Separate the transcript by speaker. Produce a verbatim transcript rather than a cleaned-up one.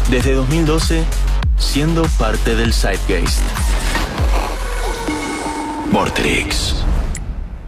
Speaker 1: Desde dos mil doce, siendo parte del Zeitgeist. Vortrix.